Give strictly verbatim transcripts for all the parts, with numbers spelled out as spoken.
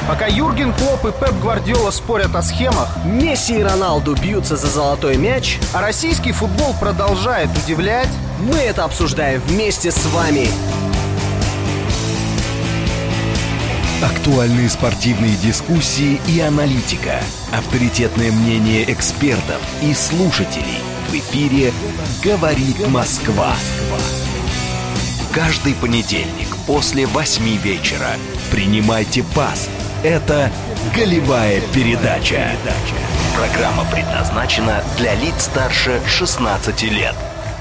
Пока Юрген Клопп и Пеп Гвардиола спорят о схемах, Месси и Роналду бьются за золотой мяч, а российский футбол продолжает удивлять, мы это обсуждаем вместе с вами. Актуальные спортивные дискуссии и аналитика. Авторитетное мнение экспертов и слушателей. В эфире «Говорит Москва». Каждый понедельник после восьми вечера принимайте пас. Это «Голевая передача». Программа предназначена для лиц старше шестнадцати лет.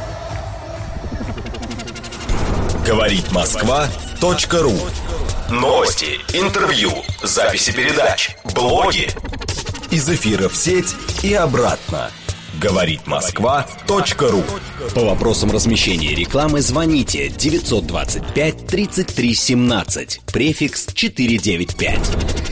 Говорит Москва точка ру. Новости, интервью, записи передач, блоги. Из эфира в сеть и обратно. Говорит Москва точка ру. По вопросам размещения рекламы звоните девятьсот двадцать пять тридцать три семнадцать, префикс четыреста девяносто пять.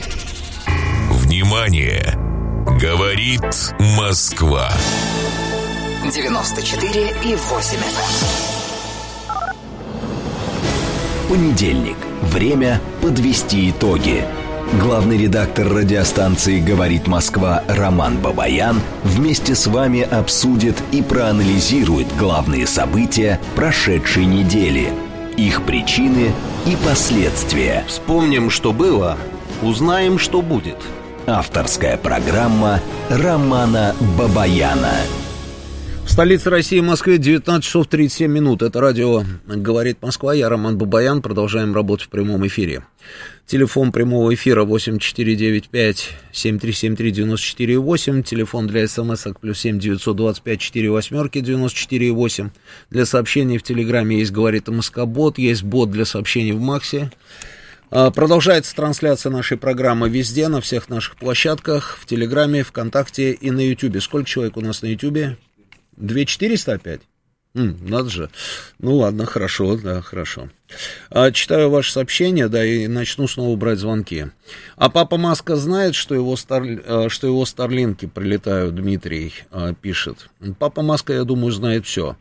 Внимание! Говорит Москва. девяносто четыре и восемь эф эм. Понедельник. Время подвести итоги. Главный редактор радиостанции «Говорит Москва» Роман Бабаян вместе с вами обсудит и проанализирует главные события прошедшей недели, их причины и последствия. Вспомним, что было, узнаем, что будет. Авторская программа Романа Бабаяна. В столице России, Москве, девятнадцать часов тридцать семь минут. Это радио «Говорит Москва». Я Роман Бабаян. Продолжаем работать в прямом эфире. Телефон прямого эфира восемь четыре девять пять семь три семь три девяносто четыре восемь. Телефон для смс-ок плюс семь девятьсот двадцать пять четыре восьмерки девяносто четыре восемь. Для сообщений в Телеграме есть «Говорит МСК-бот», есть бот для сообщений в Максе. Продолжается трансляция нашей программы везде, на всех наших площадках, в Телеграме, ВКонтакте и на Ютубе. Сколько человек у нас на Ютубе? две тысячи четыреста опять? М, надо же. Ну ладно, хорошо, да, хорошо. А, читаю ваши сообщения, да, и начну снова брать звонки. А папа Маска знает, что его, стар... что его старлинки прилетают, Дмитрий а, пишет. Папа Маска, я думаю, знает все.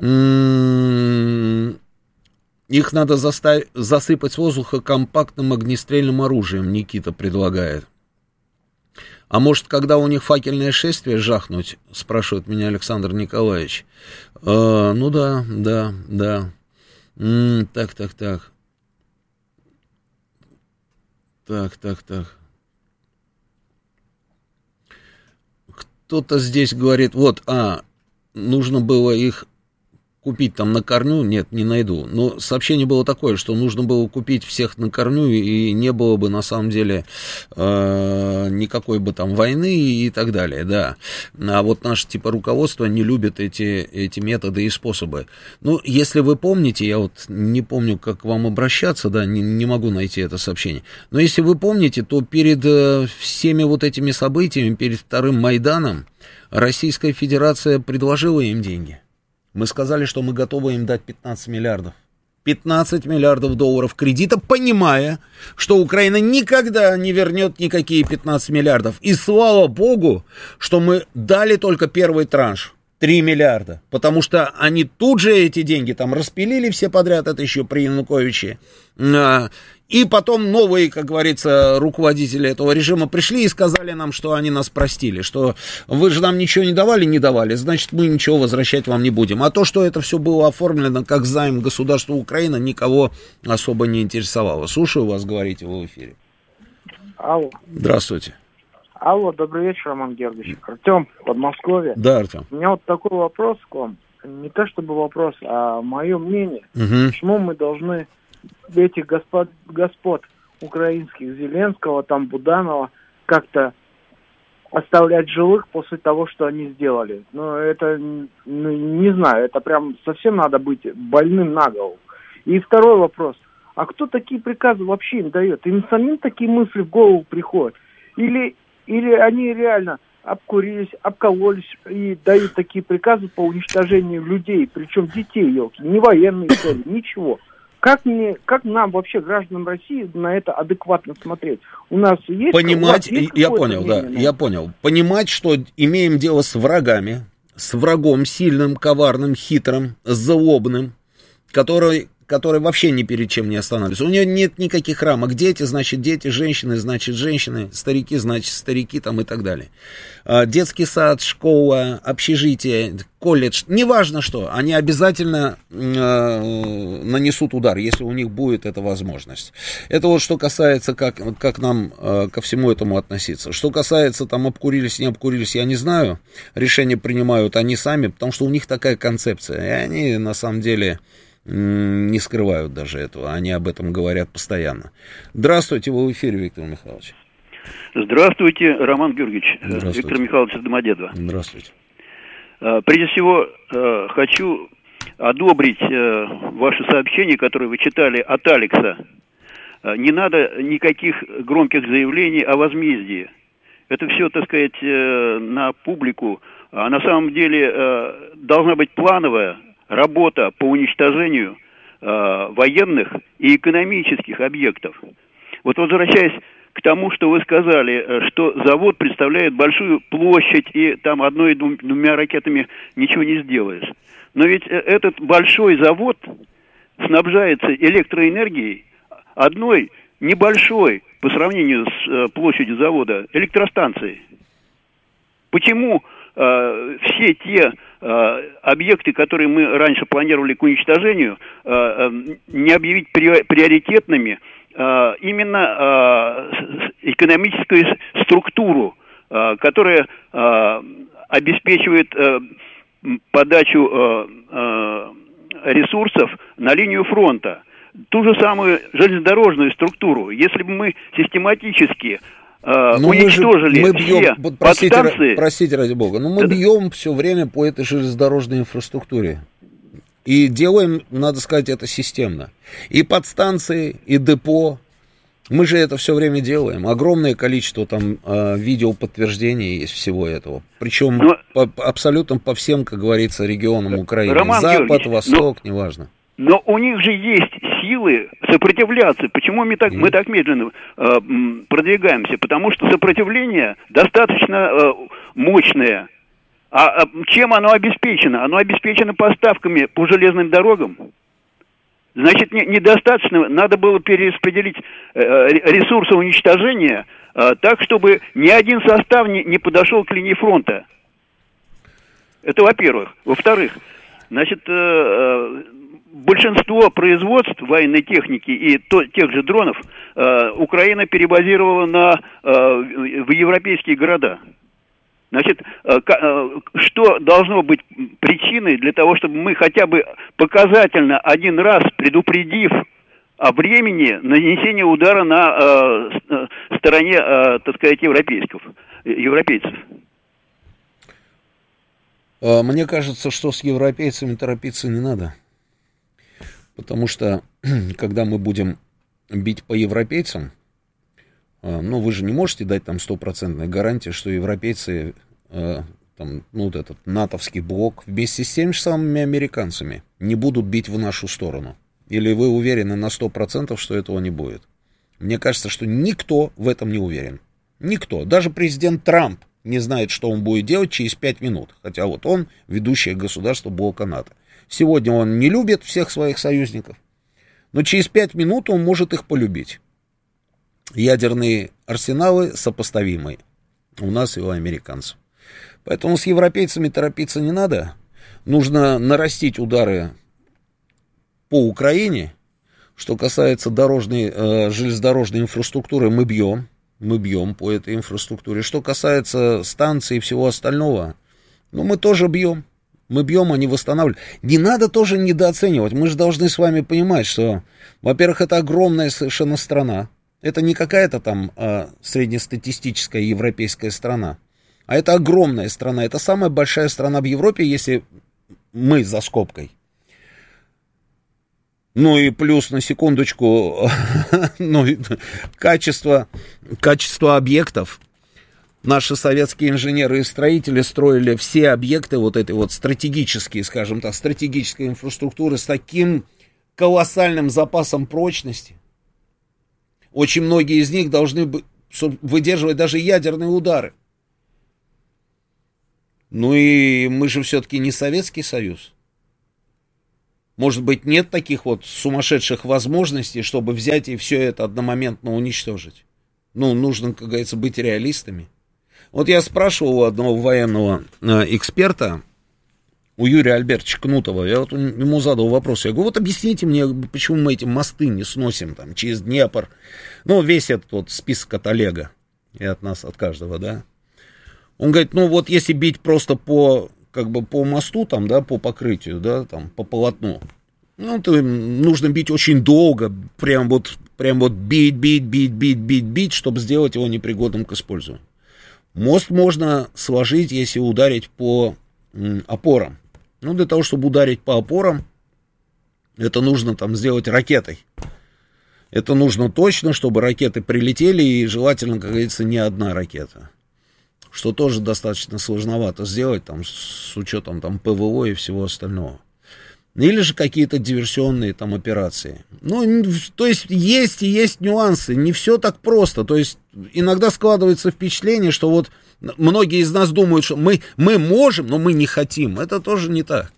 М-м- их надо застав... засыпать с воздуха компактным огнестрельным оружием, Никита предлагает. А может, когда у них факельное шествие жахнуть, спрашивает меня Александр Николаевич. Э, ну да, да, да. М-м, так, так, так. Так, так, так. Кто-то здесь говорит, вот, а, нужно было их купить там на корню, нет, не найду. Но сообщение было такое, что нужно было купить всех на корню, и не было бы на самом деле э, никакой бы там войны и так далее, да. А вот наше типа руководство не любит эти, эти методы и способы. Ну, если вы помните, я вот не помню, как к вам обращаться, да, не, не могу найти это сообщение. Но если вы помните, то перед э, всеми вот этими событиями, перед вторым Майданом, Российская Федерация предложила им деньги. Мы сказали, что мы готовы им дать пятнадцать миллиардов. пятнадцать миллиардов долларов кредита, понимая, что Украина никогда не вернет никакие пятнадцать миллиардов. И слава богу, что мы дали только первый транш, три миллиарда. Потому что они тут же эти деньги там распилили все подряд, это еще при Януковиче. И потом новые, как говорится, руководители этого режима пришли и сказали нам, что они нас простили, что вы же нам ничего не давали, не давали, значит, мы ничего возвращать вам не будем. А то, что это все было оформлено как займ государства Украина, никого особо не интересовало. Слушаю вас, говорите вы в эфире. Алло. Здравствуйте. Алло, добрый вечер, Роман Георгиевич. Артем, Подмосковье. Да, Артем. У меня вот такой вопрос к вам. Не то чтобы вопрос, а мое мнение. Угу. Почему мы должны этих господ, господ украинских, Зеленского, там, Буданова, как-то оставлять живых после того, что они сделали? Ну, это, ну, не знаю, это прям совсем надо быть больным на голову. И второй вопрос. А кто такие приказы вообще им дает? Им самим такие мысли в голову приходят? Или, или они реально обкурились, обкололись и дают такие приказы по уничтожению людей, причем детей, елки, не военные цели, ничего. Как, мне, как нам вообще, гражданам России, на это адекватно смотреть? У нас есть... Понимать, у вас есть я понял, да, мнение? я понял. Понимать, что имеем дело с врагами, с врагом сильным, коварным, хитрым, злобным, который которая вообще ни перед чем не останавливается. У нее нет никаких рамок. Дети, значит, дети, женщины, значит, женщины, старики, значит, старики там и так далее. Детский сад, школа, общежитие, колледж, неважно что, они обязательно э, нанесут удар, если у них будет эта возможность. Это вот что касается, как, как нам э, ко всему этому относиться. Что касается, там, обкурились, не обкурились, я не знаю. Решения принимают они сами, потому что у них такая концепция. И они, на самом деле, не скрывают даже этого. Они об этом говорят постоянно. Здравствуйте, вы в эфире, Виктор Михайлович. Здравствуйте, Роман Георгиевич. Здравствуйте. Виктор Михайлович из Домодедово. Здравствуйте. Прежде всего, хочу одобрить ваше сообщение, которое вы читали от Алекса. Не надо никаких громких заявлений о возмездии. Это все, так сказать, на публику. А на самом деле должна быть плановая работа по уничтожению военных и экономических объектов. Вот возвращаясь к тому, что вы сказали, что завод представляет большую площадь, и там одной-двумя ракетами ничего не сделаешь. Но ведь этот большой завод снабжается электроэнергией одной небольшой, по сравнению с площадью завода, электростанцией. Почему э, все те э, объекты, которые мы раньше планировали к уничтожению, э, э, не объявить приоритетными, именно экономическую структуру, которая обеспечивает подачу ресурсов на линию фронта. Ту же самую железнодорожную структуру. Если бы мы систематически но уничтожили мы, же, мы бьем, все вот, простите, подстанции... Простите, ради бога, но мы бьем все время по этой железнодорожной инфраструктуре. И делаем, надо сказать, это системно. И подстанции, и депо. Мы же это все время делаем. Огромное количество там э, видеоподтверждений есть всего этого. Причем но... по, абсолютно по всем, как говорится, регионам Украины. Роман Запад, Восток, но... неважно. Но у них же есть силы сопротивляться. Почему мы так, mm. мы так медленно э, продвигаемся? Потому что сопротивление достаточно э, мощное. А чем оно обеспечено? Оно обеспечено поставками по железным дорогам. Значит, не, недостаточно, надо было перераспределить э, ресурсы уничтожения э, так, чтобы ни один состав не, не подошел к линии фронта. Это во-первых. Во-вторых, значит, э, э, большинство производств военной техники и то, тех же дронов э, Украина перебазировала на, э, в европейские города. Значит, что должно быть причиной для того, чтобы мы хотя бы показательно один раз, предупредив о времени нанесения удара на э, стороне, э, так сказать, европейцев, европейцев? Мне кажется, что с европейцами торопиться не надо. Потому что, когда мы будем бить по европейцам, ну, вы же не можете дать там стопроцентной гарантии, что европейцы, э, там, ну, вот этот натовский блок вместе с теми же самыми американцами не будут бить в нашу сторону. Или вы уверены на сто процентов, что этого не будет? Мне кажется, что никто в этом не уверен. Никто. Даже президент Трамп не знает, что он будет делать через пять минут. Хотя вот он ведущее государство блока НАТО. Сегодня он не любит всех своих союзников, но через пять минут он может их полюбить. Ядерные арсеналы сопоставимы у нас и у американцев. Поэтому с европейцами торопиться не надо. Нужно нарастить удары по Украине. Что касается дорожной, э, железнодорожной инфраструктуры, мы бьем. Мы бьем по этой инфраструктуре. Что касается станций и всего остального, ну, мы тоже бьем. Мы бьем, а не восстанавливаем. Не надо тоже недооценивать. Мы же должны с вами понимать, что, во-первых, это огромная совершенно страна. Это не какая-то там а, среднестатистическая европейская страна, а это огромная страна. Это самая большая страна в Европе, если мы за скобкой. Ну и плюс, на секундочку, ну, качество, качество объектов. Наши советские инженеры и строители строили все объекты вот этой вот стратегические, скажем так, стратегической инфраструктуры с таким колоссальным запасом прочности. Очень многие из них должны выдерживать даже ядерные удары. Ну и мы же все-таки не Советский Союз. Может быть, нет таких вот сумасшедших возможностей, чтобы взять и все это одномоментно уничтожить. Ну, нужно, как говорится, быть реалистами. Вот я спрашивал у одного военного э, эксперта, у Юрия Альбертовича Кнутова, я вот ему задал вопрос, я говорю, вот объясните мне, почему мы эти мосты не сносим там через Днепр, ну, весь этот вот список от Олега и от нас, от каждого, да. Он говорит, ну, вот если бить просто по, как бы, по мосту, там, да, по покрытию, да, там, по полотну, ну, то нужно бить очень долго, прям вот, прям вот бить, бить, бить, бить, бить, бить, чтобы сделать его непригодным к использованию. Мост можно сложить, если ударить по м, опорам. Ну, для того, чтобы ударить по опорам, это нужно там сделать ракетой. Это нужно точно, чтобы ракеты прилетели, и желательно, как говорится, не одна ракета. Что тоже достаточно сложновато сделать, там, с учетом там, ПВО и всего остального. Или же какие-то диверсионные там операции. Ну, то есть, есть и есть нюансы, не все так просто. То есть, иногда складывается впечатление, что вот многие из нас думают, что мы, мы можем, но мы не хотим. Это тоже не так.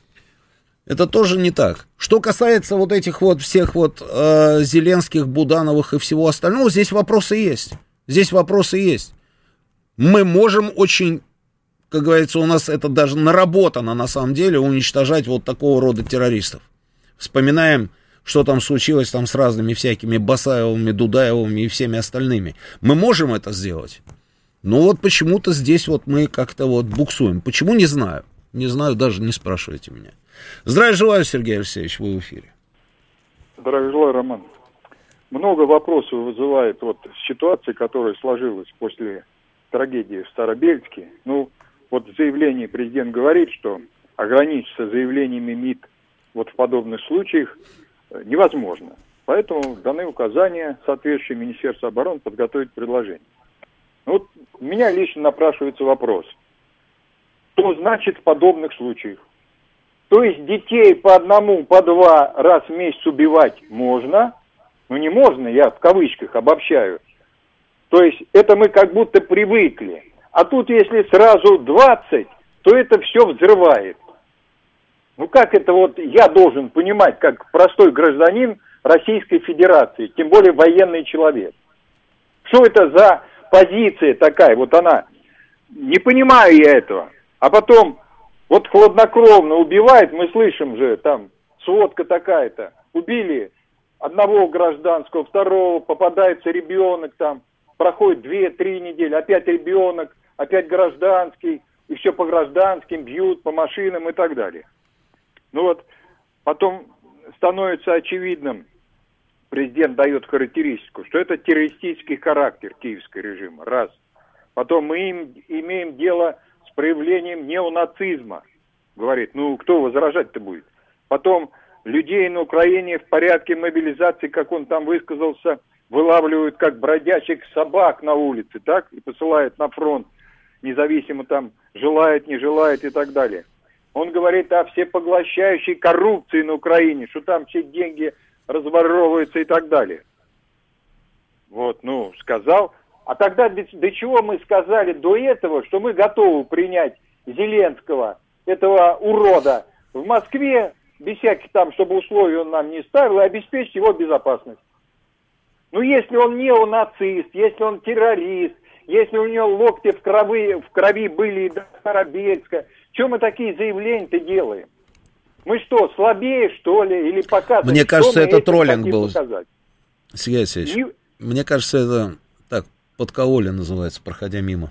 Это тоже не так. Что касается вот этих вот всех вот э, Зеленских, Будановых и всего остального, здесь вопросы есть. Здесь вопросы есть. Мы можем очень, как говорится, у нас это даже наработано на самом деле, уничтожать вот такого рода террористов. Вспоминаем, что там случилось там с разными всякими Басаевыми, Дудаевыми и всеми остальными. Мы можем это сделать. Но вот почему-то здесь вот мы как-то вот буксуем. Почему, не знаю. Не знаю, даже не спрашивайте меня. Здравия желаю, Сергей Алексеевич, вы в эфире. Здравия желаю, Роман. Много вопросов вызывает вот ситуация, которая сложилась после трагедии в Старобельске. Ну, вот в заявлении президент говорит, что ограничиться заявлениями МИД вот в подобных случаях невозможно. Поэтому даны указания соответствующие Министерству обороны подготовить предложение. Ну, вот у меня лично напрашивается вопрос. Что значит в подобных случаях? То есть детей по одному, по два раз в месяц убивать можно, ну не можно, я в кавычках обобщаю. То есть это мы как будто привыкли. А тут если сразу двадцать, то это все взрывает. Ну как это вот я должен понимать, как простой гражданин Российской Федерации, тем более военный человек. Что это за позиция такая, вот она, не понимаю я этого. А потом, вот хладнокровно убивает, мы слышим же, там, сводка такая-то, убили одного гражданского, второго, попадается ребенок, там, проходит две-три недели, опять ребенок, опять гражданский, и все по гражданским, бьют по машинам и так далее. Ну вот, потом становится очевидным, президент дает характеристику, что это террористический характер киевского режима, раз. Потом мы им, имеем дело с проявлением неонацизма, говорит, ну кто возражать-то будет? Потом людей на Украине в порядке мобилизации, как он там высказался, вылавливают как бродячих собак на улице, так, и посылают на фронт, независимо там желает, не желает и так далее. Он говорит о всепоглощающей коррупции на Украине, что там все деньги разворовываются и так далее. Вот, ну, сказал. А тогда до, до чего мы сказали до этого, что мы готовы принять Зеленского, этого урода, в Москве, без всяких там, чтобы условий он нам не ставил, и обеспечить его безопасность. Ну, если он неонацист, если он террорист, если у него локти в крови, в крови были до Старобельска, чего мы такие заявления-то делаем? Мы что, слабее, что ли, или показываем? Мне кажется, это троллинг был. Показать? Сергей Алексеевич, И... мне кажется, это так, подкололи называется, проходя мимо.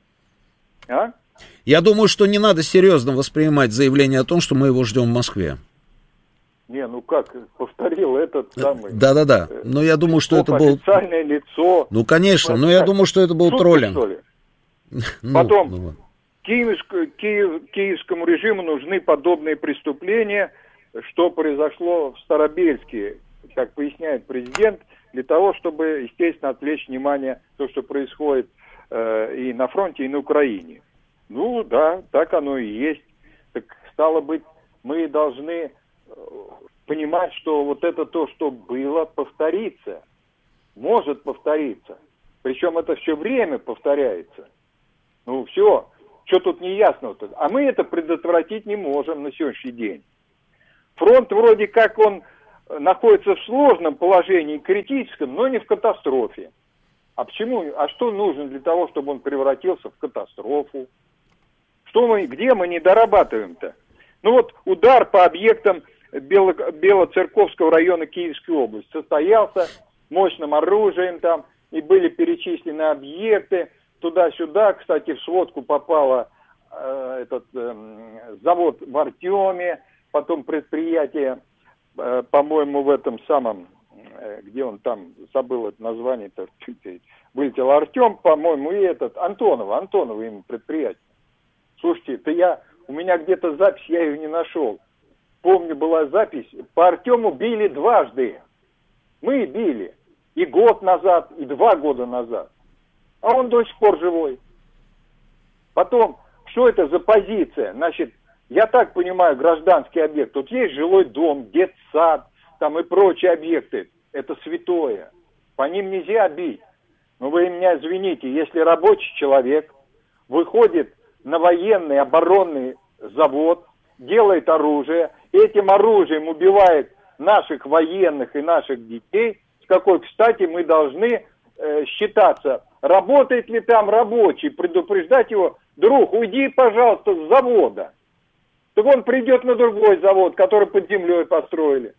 А? Я думаю, что не надо серьезно воспринимать заявление о том, что мы его ждем в Москве. Не, ну как, повторил этот самый... Да-да-да, но я думаю, что это был... Официальное лицо. Ну, конечно, но я думаю, что это был Шутка, троллинг. Что ли? ну, Потом, ну, Киевск, Киев, киевскому режиму нужны подобные преступления, что произошло в Старобельске, как поясняет президент, для того, чтобы, естественно, отвлечь внимание то, что происходит э, и на фронте, и на Украине. Ну, да, так оно и есть. Так, стало быть, мы должны понимать, что вот это то, что было, повторится. Может повториться. Причем это все время повторяется. Ну, все. Что тут неясно? А мы это предотвратить не можем на сегодняшний день. Фронт вроде как он находится в сложном положении, критическом, но не в катастрофе. А почему? А что нужно для того, чтобы он превратился в катастрофу? Что мы, где мы не дорабатываем-то? Ну вот удар по объектам Бело, Белоцерковского района Киевской области состоялся мощным оружием там, и были перечислены объекты туда-сюда. Кстати, в сводку попало э, этот э, завод в Артеме, потом предприятие, э, по-моему, в этом самом, э, где он там, забыл это название-то, вылетел Артем, по-моему, и этот, Антонова, Антонова ему предприятие. Слушайте, это я, у меня где-то запись, я ее не нашел. Помню, была запись, по Артему били дважды. Мы били. И год назад, и два года назад. А он до сих пор живой. Потом, что это за позиция? Значит, я так понимаю, гражданский объект. Тут есть жилой дом, детсад, там и прочие объекты. Это святое. По ним нельзя бить. Но вы меня извините, если рабочий человек выходит на военный оборонный завод, делает оружие, этим оружием убивает наших военных и наших детей, с какой, кстати, мы должны э, считаться, работает ли там рабочий, предупреждать его: друг, уйди, пожалуйста, с завода. Так он придет на другой завод, который под землей построили.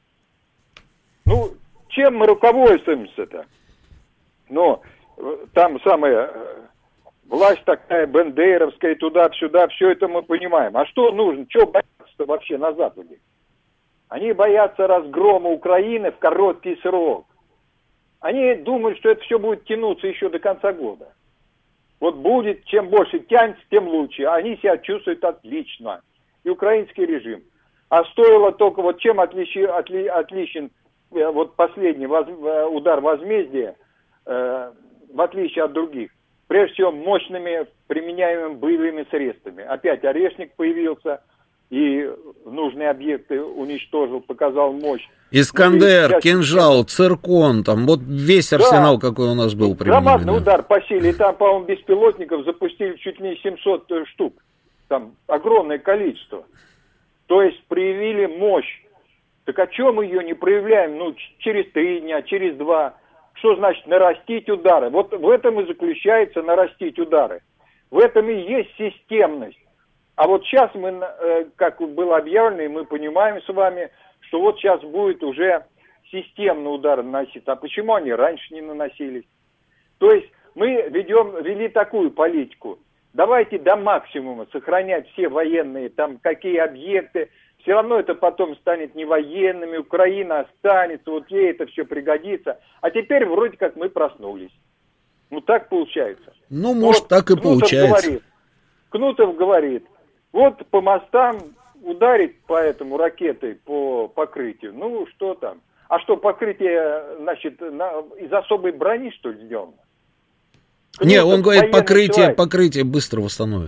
Ну, чем мы руководствуемся-то? Но там самое, власть такая бендеровская, туда-сюда, все это мы понимаем. А что нужно? Чего бояться-то вообще на Западе? Они боятся разгрома Украины в короткий срок. Они думают, что это все будет тянуться еще до конца года. Вот будет, чем больше тянется, тем лучше. Они себя чувствуют отлично. И украинский режим. А стоило только, вот чем отличи, отли, отличен э, вот последний воз, э, удар возмездия, э, в отличие от других, прежде всего мощными применяемыми боевыми средствами. Опять Орешник появился и нужные объекты уничтожил, показал мощь. Искандер, ну, кинжал, циркон, там вот весь арсенал, да, какой у нас был применен. Громадный удар по силе, и там, по-моему, беспилотников запустили чуть ли не семьсот штук. Там огромное количество. То есть проявили мощь. Так о чем ее не проявляем? Ну, через три дня, через два. Что значит нарастить удары? Вот в этом и заключается нарастить удары. В этом и есть системность. А вот сейчас мы, как было объявлено, и мы понимаем с вами, что вот сейчас будет уже системный удар наноситься. А почему они раньше не наносились? То есть мы ведем, вели такую политику. Давайте до максимума сохранять все военные, там какие объекты. Все равно это потом станет не военными, Украина останется, вот ей это все пригодится. А теперь вроде как мы проснулись. Ну так получается. Ну, может, вот так и Кнутов получается. Говорит, Кнутов говорит, вот по мостам ударить по этому ракетой по покрытию. Ну, что там? А что, покрытие, значит, на, из особой брони, что ли, сделано? Кнутов, не, он говорит, покрытие, покрытие быстро восстановит.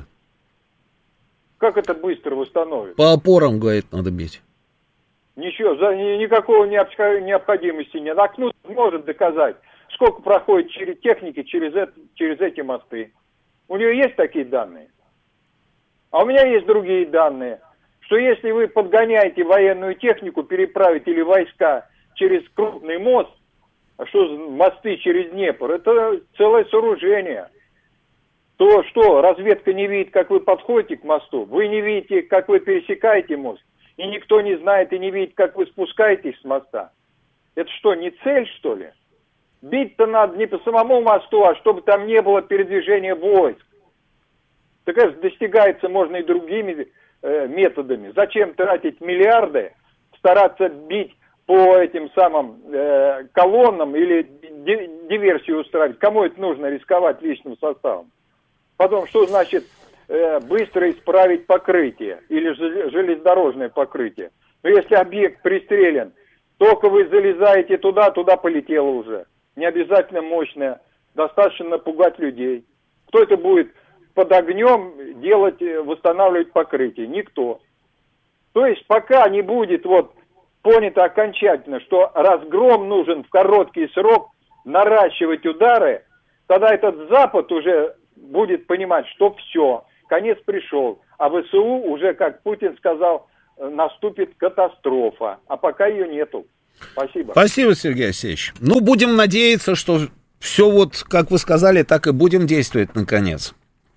Как это быстро восстановит? По опорам, говорит, надо бить. Ничего, за, ни, никакого необходимости нет. А Кнутов может доказать, сколько проходит через техники через, это, через эти мосты. У него есть такие данные? А у меня есть другие данные, что если вы подгоняете военную технику, переправите или войска через крупный мост, а что мосты через Днепр, это целое сооружение. То что, разведка не видит, как вы подходите к мосту, вы не видите, как вы пересекаете мост, и никто не знает и не видит, как вы спускаетесь с моста. Это что, не цель, что ли? Бить-то надо не по самому мосту, а чтобы там не было передвижения войск. Так это достигается можно и другими э, методами. Зачем тратить миллиарды, стараться бить по этим самым э, колоннам или диверсию устраивать? Кому это нужно рисковать личным составом? Потом, что значит э, быстро исправить покрытие или железнодорожное покрытие? Но если объект пристрелен, только вы залезаете туда, туда полетело уже. Не обязательно мощное, достаточно напугать людей. Кто это будет под огнем делать, восстанавливать покрытие? Никто. То есть пока не будет вот понято окончательно, что разгром нужен в короткий срок, наращивать удары, тогда этот Запад уже будет понимать, что все, конец пришел. А ВСУ уже, как Путин сказал, наступит катастрофа. А пока ее нету. Спасибо. Спасибо, Сергей Алексеевич. Ну, будем надеяться, что все вот, как вы сказали, так и будем действовать, наконец.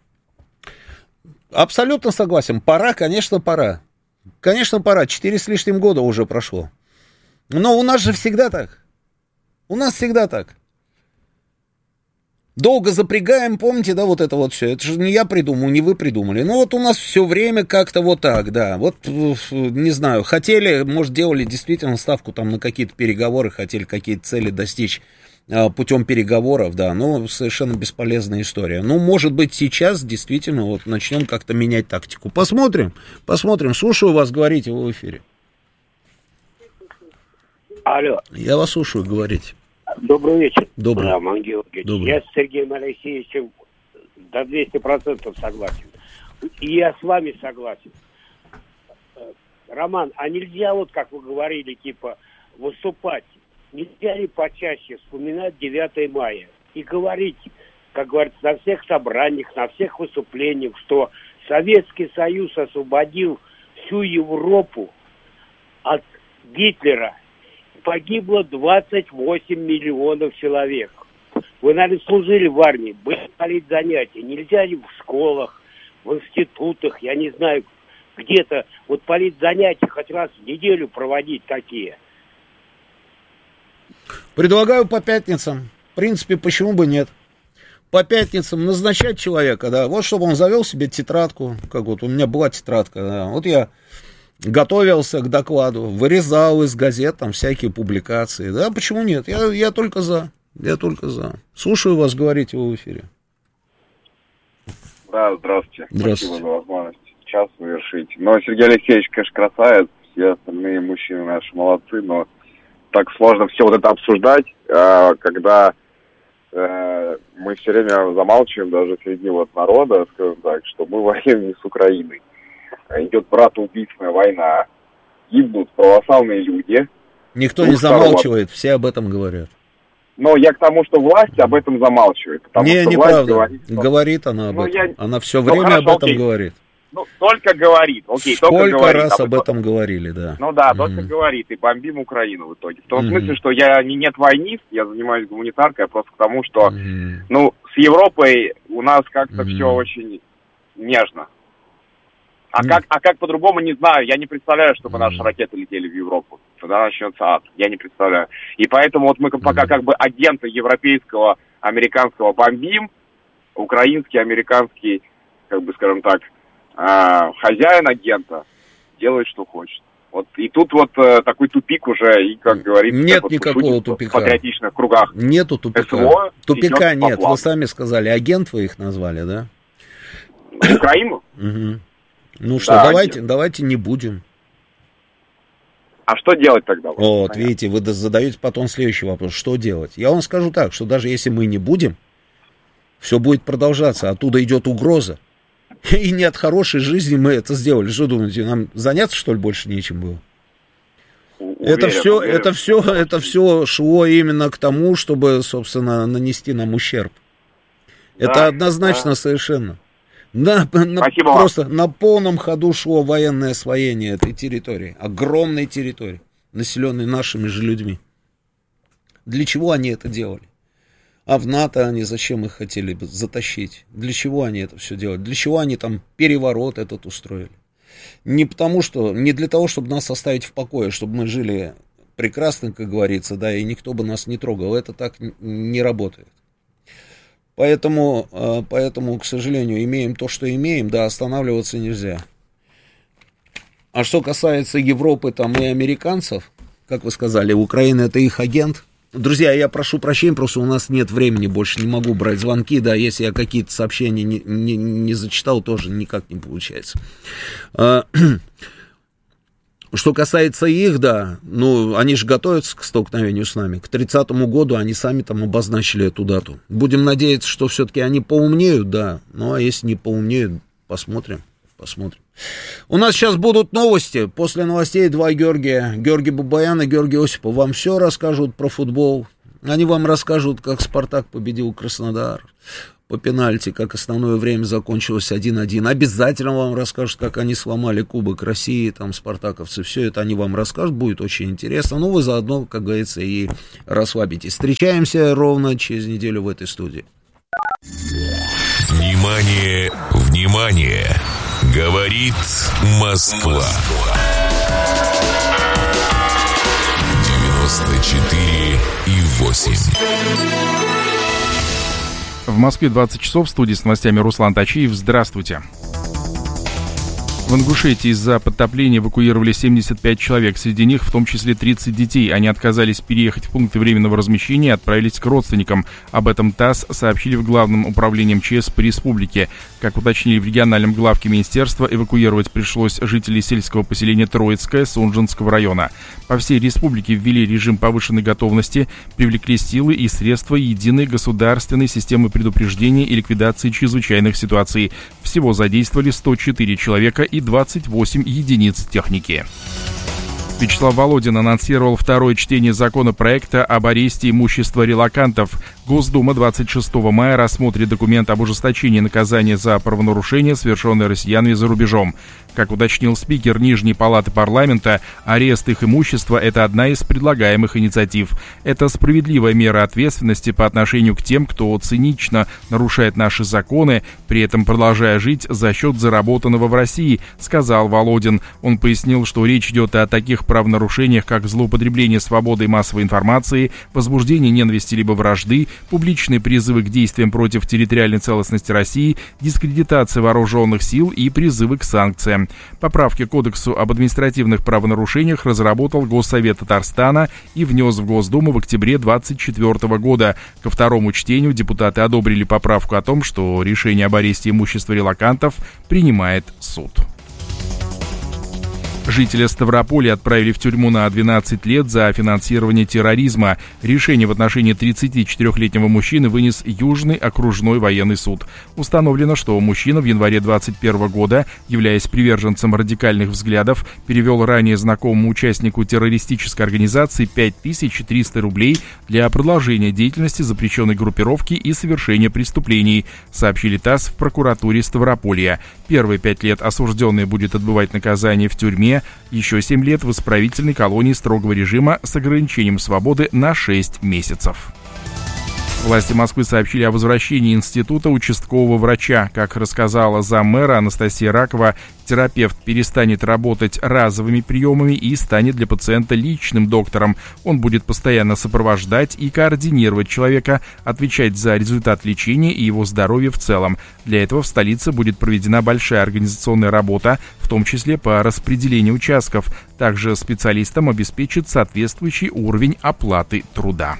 Абсолютно согласен. Пора, конечно, пора. Конечно, пора. Четыре с лишним года уже прошло. Но у нас же всегда так. У нас всегда так. Долго запрягаем, помните, да, вот это вот все. Это же не я придумал, не вы придумали. Ну, вот у нас все время как-то вот так, да. Вот, не знаю, хотели, может, делали действительно ставку там на какие-то переговоры, хотели какие-то цели достичь путем переговоров, да, но совершенно бесполезная история. Ну, может быть, сейчас действительно вот начнем как-то менять тактику. Посмотрим, посмотрим. Слушаю вас, говорите вы в эфире. Алло. Я вас слушаю, говорите. Добрый вечер. Добрый. Роман Георгиевич. Добрый. Я с Сергеем Алексеевичем до двести процентов согласен. И я с вами согласен. Роман, а нельзя, вот как вы говорили, типа, выступать, нельзя ли почаще вспоминать девятое мая и говорить, как говорится, на всех собраниях, на всех выступлениях, что Советский Союз освободил всю Европу от Гитлера. Погибло двадцать восемь миллионов человек. Вы, наверное, служили в армии, были политзанятия. Нельзя ли в школах, в институтах, я не знаю, где-то вот политзанятия хоть раз в неделю проводить такие? Предлагаю по пятницам. В принципе, почему бы нет? По пятницам назначать человека, да, вот чтобы он завел себе тетрадку, как вот у меня была тетрадка, да, вот я готовился к докладу, вырезал из газет там всякие публикации, да, почему нет? Я, я только за, я только за. Слушаю вас, говорите вы в эфире. Да, здравствуйте. Здравствуйте. Спасибо за возможность час завершить. Но Сергей Алексеевич, конечно, красавец, все остальные мужчины наши молодцы, но так сложно все вот это обсуждать, когда мы все время замалчиваем даже среди вот народа, скажем так, что мы воюем не с Украиной. Идет братоубийственная война, гибнут православные люди. Никто не замалчивает, все об этом говорят. Но я к тому, что власть об этом замалчивает. Не, что неправда. Говорит, что... говорит она об ну, этом. Я... Она все ну, время хорошо, об этом окей. говорит. Ну, только говорит. Окей, Сколько только говорит. раз об об этом говорили, да. Ну да, Mm-hmm. только говорит. И бомбим Украину в итоге. В том Mm-hmm. смысле, что я не нет войнист, я занимаюсь гуманитаркой, а просто к тому, что, Mm-hmm. ну, с Европой у нас как-то Mm-hmm. все очень нежно. А, Mm-hmm. как, а как по-другому, не знаю. Я не представляю, чтобы Mm-hmm. наши ракеты летели в Европу. Тогда начнется ад. Я не представляю. И поэтому вот мы пока Mm-hmm. как бы агенты европейского, американского бомбим, украинский, американский, как бы, скажем так, э, хозяин агента делает, что хочет. Вот и тут вот э, такой тупик уже, и, как говорится, нет вот никакого тупика. В патриотичных кругах. Нету тупика. СВО Тупика идет по нет, плану. вы сами сказали, агент вы их назвали, да? Украину? Угу. Ну что, Да, давайте, агент. давайте не будем. А что делать тогда? Вот, видите, вы задаете потом следующий вопрос, что делать? Я вам скажу так, что даже если мы не будем, все будет продолжаться, оттуда идет угроза. И не от хорошей жизни мы это сделали. Что думаете, нам заняться, что ли, больше нечем было? Уверен, это все, уверен. это все, это все шло именно к тому, чтобы, собственно, нанести нам ущерб. Да, это однозначно да. совершенно. На, на, просто на полном ходу шло военное освоение этой территории, огромной территории, населенной нашими же людьми. Для чего они это делали? А в НАТО они зачем их хотели бы затащить? Для чего они это все делали? Для чего они там переворот этот устроили? Не потому что, не для того, чтобы нас оставить в покое, чтобы мы жили прекрасно, как говорится, да, и никто бы нас не трогал. Это так не работает. Поэтому, поэтому, к сожалению, имеем то, что имеем, да, останавливаться нельзя. А что касается Европы там и американцев, как вы сказали, Украина это их агент. Друзья, я прошу прощения, просто у нас нет времени больше, не могу брать звонки, да, если я какие-то сообщения не, не, не зачитал, тоже никак не получается. Что касается их, да, ну, они же готовятся к столкновению с нами. К тридцатому году они сами там обозначили эту дату. Будем надеяться, что все-таки они поумнеют, да. Ну, а если не поумнеют, посмотрим, посмотрим. У нас сейчас будут новости. После новостей два Георгия. Георгий Бабаян и Георгий Осипов вам все расскажут про футбол. Они вам расскажут, как «Спартак» победил Краснодар. по пенальти, как основное время закончилось один-один. Обязательно вам расскажут, как они сломали Кубок России, там, спартаковцы. Все это они вам расскажут, будет очень интересно. Ну, вы заодно, как говорится, и расслабитесь. Встречаемся ровно через неделю в этой студии. Внимание, внимание! Говорит Москва. девяносто четыре и восемь. В Москве двадцать часов, в студии с новостями Руслан Тачиев. Здравствуйте. В Ингушетии из-за подтопления эвакуировали семьдесят пять человек. Среди них в том числе тридцать детей. Они отказались переехать в пункты временного размещения и отправились к родственникам. Об этом ТАСС сообщили в Главном управлении МЧС по республике. Как уточнили в региональном главке министерства, эвакуировать пришлось жителей сельского поселения Троицкое Сунжинского района. По всей республике ввели режим повышенной готовности, привлекли силы и средства единой государственной системы предупреждения и ликвидации чрезвычайных ситуаций. Всего задействовали сто четыре человека и двадцать восемь единиц техники. Вячеслав Володин анонсировал второе чтение законопроекта об аресте имущества релокантов. Госдума двадцать шестого мая рассмотрит документ об ужесточении наказания за правонарушения, совершенные россиянами за рубежом. Как уточнил спикер Нижней палаты парламента, арест их имущества – это одна из предлагаемых инициатив. Это справедливая мера ответственности по отношению к тем, кто цинично нарушает наши законы, при этом продолжая жить за счет заработанного в России, сказал Володин. Он пояснил, что речь идет о таких правонарушениях, как злоупотребление свободой массовой информации, возбуждение ненависти либо вражды, публичные призывы к действиям против территориальной целостности России, дискредитация вооруженных сил и призывы к санкциям. Поправки к Кодексу об административных правонарушениях разработал Госсовет Татарстана и внес в Госдуму в октябре двадцать четвёртого года. Ко второму чтению депутаты одобрили поправку о том, что решение об аресте имущества релокантов принимает суд. Жителя Ставрополя отправили в тюрьму на двенадцать лет за финансирование терроризма. Решение в отношении тридцатичетырёхлетнего мужчины вынес Южный окружной военный суд. Установлено, что мужчина в январе двадцать первого года, являясь приверженцем радикальных взглядов, перевел ранее знакомому участнику террористической организации пять тысяч триста рублей для продолжения деятельности запрещенной группировки и совершения преступлений, сообщили ТАСС в прокуратуре Ставрополья. Первые пять лет осужденный будет отбывать наказание в тюрьме, еще семь лет в исправительной колонии строгого режима с ограничением свободы на шесть месяцев. Власти Москвы сообщили о возвращении института участкового врача. Как рассказала заммэра Анастасия Ракова, терапевт перестанет работать разовыми приемами и станет для пациента личным доктором. Он будет постоянно сопровождать и координировать человека, отвечать за результат лечения и его здоровье в целом. Для этого в столице будет проведена большая организационная работа, в том числе по распределению участков. Также специалистам обеспечит соответствующий уровень оплаты труда.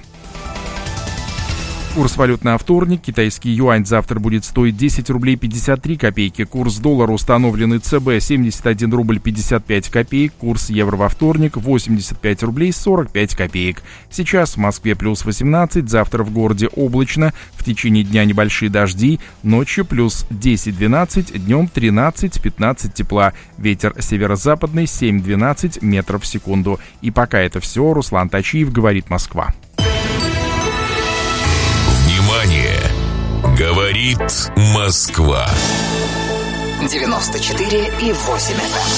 Курс валют на вторник. Китайский юань завтра будет стоить десять рублей пятьдесят три копейки. Курс доллара, установленный ЦБ, семьдесят один рубль пятьдесят пять копеек. Курс евро во вторник восемьдесят пять рублей сорок пять копеек. Сейчас в Москве плюс восемнадцать, завтра в городе облачно, в течение дня небольшие дожди, ночью плюс десять-двенадцать, днем тринадцать-пятнадцать тепла. Ветер северо-западный семь-двенадцать метров в секунду. И пока это все. Руслан Тачиев, говорит Москва. Внимание! Говорит Москва. девяносто четыре и восемь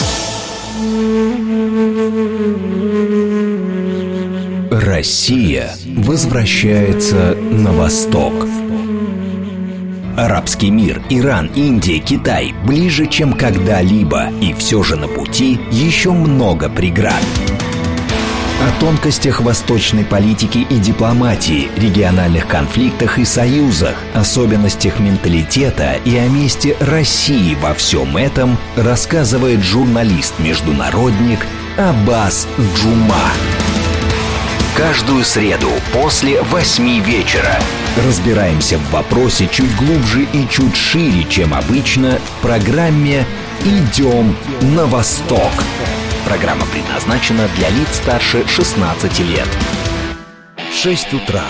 эф эм. Россия возвращается на восток. Арабский мир, Иран, Индия, Китай ближе, чем когда-либо. И все же на пути еще много преград. О тонкостях восточной политики и дипломатии, региональных конфликтах и союзах, особенностях менталитета и о месте России во всем этом рассказывает журналист-международник Аббас Джума. Каждую среду после восьми вечера разбираемся в вопросе чуть глубже и чуть шире, чем обычно, в программе «Идем на восток». Программа предназначена для лиц старше шестнадцати лет. Шесть утра.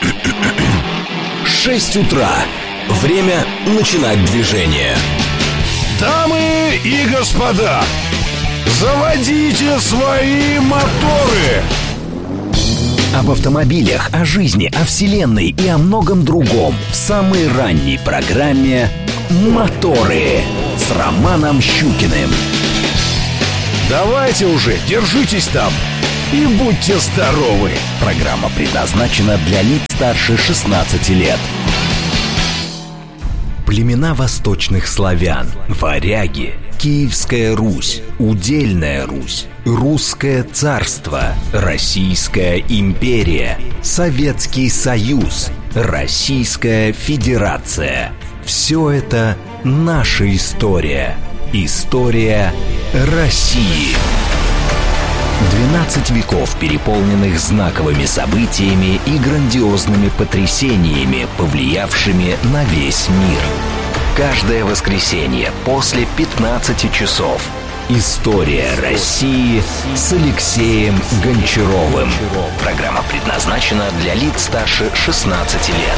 Шесть утра. Время начинать движение. Дамы и господа, заводите свои моторы. Об автомобилях, о жизни, о вселенной и о многом другом в самой ранней программе «Моторы» с Романом Щукиным. Давайте уже, держитесь там и будьте здоровы. Программа предназначена для лиц старше шестнадцати лет. Племена восточных славян, варяги, Киевская Русь, Удельная Русь, Русское царство, Российская империя, Советский Союз, Российская Федерация. Все это наша история. История России. двенадцать веков, переполненных знаковыми событиями и грандиозными потрясениями, повлиявшими на весь мир. Каждое воскресенье после пятнадцати часов. История России с Алексеем Гончаровым. Программа предназначена для лиц старше шестнадцати лет.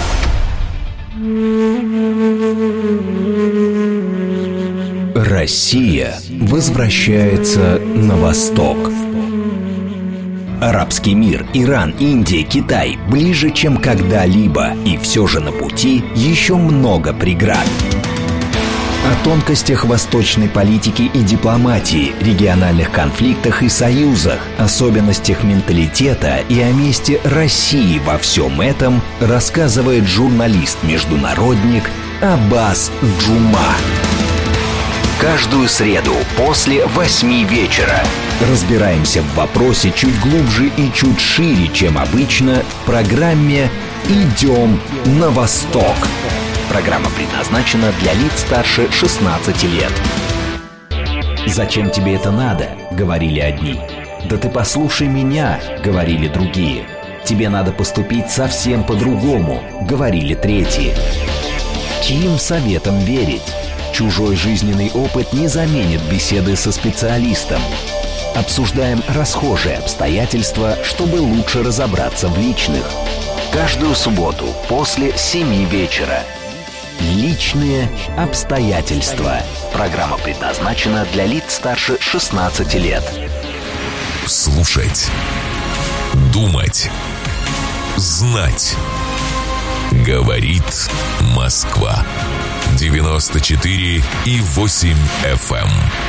Россия возвращается на восток. Арабский мир, Иран, Индия, Китай ближе, чем когда-либо, и все же на пути еще много преград. О тонкостях восточной политики и дипломатии, региональных конфликтах и союзах, особенностях менталитета и о месте России во всем этом рассказывает журналист-международник Аббас Джума. Каждую среду после восьми вечера разбираемся в вопросе чуть глубже и чуть шире, чем обычно, в программе «Идем на восток». Программа предназначена для лиц старше шестнадцати лет. «Зачем тебе это надо?» — говорили одни. «Да ты послушай меня!» — говорили другие. «Тебе надо поступить совсем по-другому!» — говорили третьи. Чьим советам верить? Чужой жизненный опыт не заменит беседы со специалистом. Обсуждаем расхожие обстоятельства, чтобы лучше разобраться в личных. Каждую субботу после семи вечера. Личные обстоятельства. Программа предназначена для лиц старше шестнадцати лет. Слушать. Думать. Знать. Говорит Москва. девяносто четыре и восемь эф эм.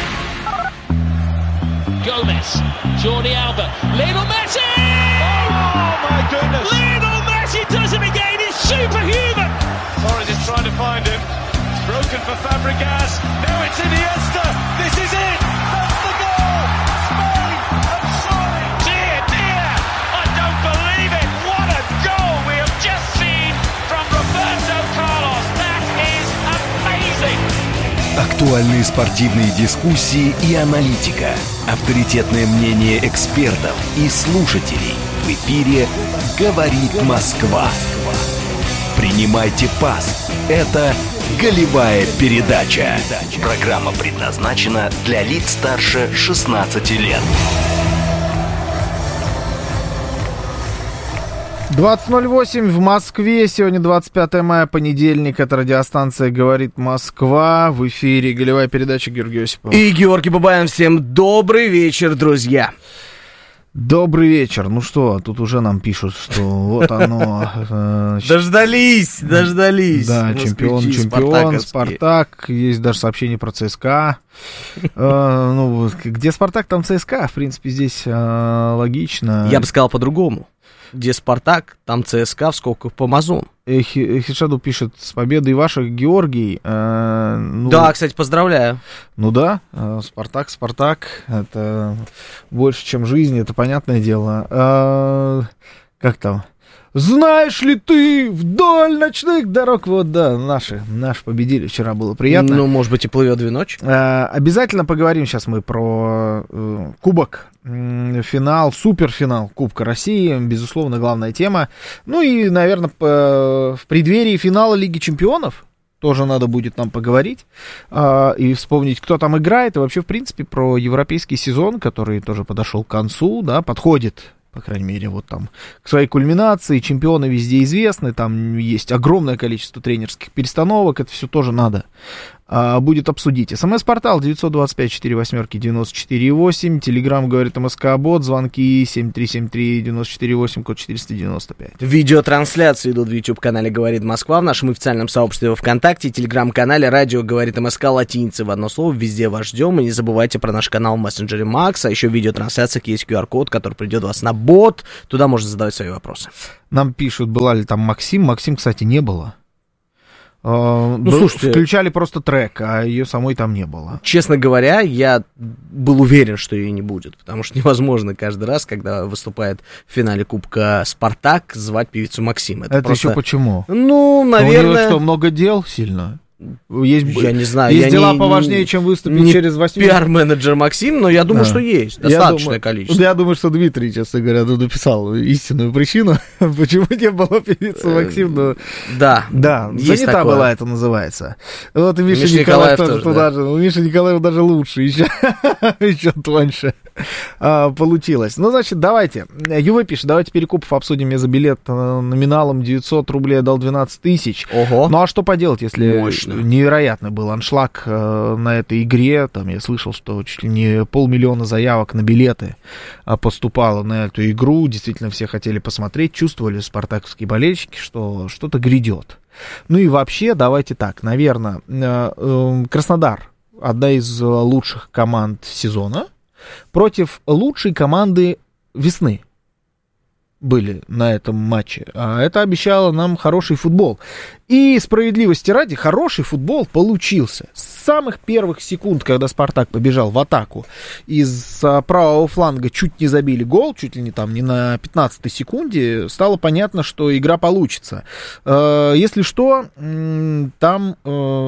Gomez, Jordi Alba, Lionel Messi! Oh my goodness! Lionel Messi does it again, he's superhuman! Torres is trying to find him, it's broken for Fabregas, now it's Iniesta, this is it! That's the goal! Spain have soaring! Dear, dear, I don't believe it! What a goal we have just seen from Roberto Carlos! That is amazing! Актуальные спортивные дискуссии и аналитика. Авторитетное мнение экспертов и слушателей. В эфире «Говорит Москва». Принимайте пас. Это голевая передача. Программа предназначена для лиц старше шестнадцати лет. двадцать ноль восемь в Москве. Сегодня двадцать пятое мая, понедельник. Это радиостанция «Говорит Москва». В эфире голевая передача. Георгий Осипов. И Георгий Бабаян. Всем добрый вечер, друзья. Добрый вечер. Ну что, тут уже нам пишут, что вот оно. Э, дождались, дождались. Да, чемпион, чемпион, Спартак. Есть даже сообщение про ЦСКА. Э, ну, где Спартак, там ЦСКА. В принципе, здесь э, логично. Я бы сказал по-другому. Где Спартак, там ЦСКА в скобках по Амазон. Хишаду пишет: с победой ваших, Георгий. Э, ну, да, кстати, поздравляю. Ну да, э, Спартак, Спартак. Это больше, чем жизнь, это понятное дело. Э, как там? Знаешь ли ты вдоль ночных дорог? Вот, да, наши, наши победили. Вчера было приятно. Ну, может быть, и плывет две ночи. Э, обязательно поговорим сейчас мы про э, кубок. Финал, суперфинал Кубка России, безусловно, главная тема. Ну и, наверное, в преддверии финала Лиги Чемпионов тоже надо будет нам поговорить и вспомнить, кто там играет, и вообще, в принципе, про европейский сезон, который тоже подошел к концу, да, подходит, по крайней мере, вот там к своей кульминации. Чемпионы везде известны, там есть огромное количество тренерских перестановок, это все тоже надо а, будет обсудить. СМС-портал девять два пять четыре восемь девяносто четыре восемь. Телеграм говорит МСК-бот. Звонки семь три семь три девять четыре восемь, код четыреста девяносто пять. Видеотрансляции идут в YouTube-канале «Говорит Москва», в нашем официальном сообществе во ВКонтакте, Телеграм-канале «Радио говорит МСК» латиницы в одно слово. Везде вас ждем. И не забывайте про наш канал в мессенджере Макс. А еще в видеотрансляциях есть ку ар-код, который придет вас на бот. Туда можно задавать свои вопросы. Нам пишут, была ли там Максим. Максим, кстати, не было. Ну, был, слушайте, включали просто трек, а ее самой там не было. Честно говоря, я был уверен, что ее не будет, потому что невозможно каждый раз, когда выступает в финале Кубка «Спартак», звать певицу Максим. Это, Это просто... еще почему? Ну, наверное... У нее что, много дел сильно? Есть, я не знаю. Есть я дела не, поважнее, чем выступить не через восемь. Пиар-менеджер Максим, но я думаю, да. что есть достаточное я думаю, количество. Я думаю, что Дмитрий, честно говоря, написал истинную причину, почему не было певицы Максим. Но... Да, да, занята такое. Была, это называется. Вот и Миша, Миша Николаев, Николаев тоже туда да. же. У Миши Николаева даже лучше, еще, еще тоньше а, получилось. Ну, значит, давайте. Юве пишет, давайте Перекупов обсудим. Я за билет номиналом девятьсот рублей дал двенадцать тысяч. Ого. Ну, а что поделать, если... Мощно. Невероятный был аншлаг э, на этой игре. Там я слышал, что чуть ли не полмиллиона заявок на билеты э, поступало на эту игру. Действительно, все хотели посмотреть. Чувствовали спартаковские болельщики, что что-то грядет. Ну и вообще, давайте так. Наверное, э, э, Краснодар одна из лучших команд сезона против лучшей команды весны были на этом матче. А это обещало нам хороший футбол. И справедливости ради, хороший футбол получился. С самых первых секунд, когда «Спартак» побежал в атаку, из правого фланга чуть не забили гол, чуть ли не там не на пятнадцатой секунде, стало понятно, что игра получится. Если что, там